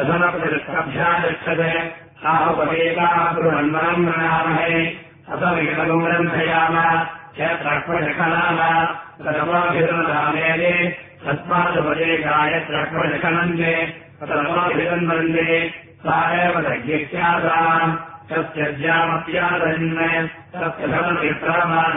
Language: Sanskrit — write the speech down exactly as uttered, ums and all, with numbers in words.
प्रथमप्रतिष्ठभ्यागच्छते साहुपदेकाकुर्वन्वनम् प्रणामहे असमिकलम् ग्रन्थयाम यत्रक्वशकनाम तदमाभिरन्धामेने तस्मादुपदेकाय त्रक्वशकनन्दे तदमाभिरन्वन्दे सा एव तज्ञस्यासाम् तस्य ज्यामप्यादन् तस्य धनमित्रामा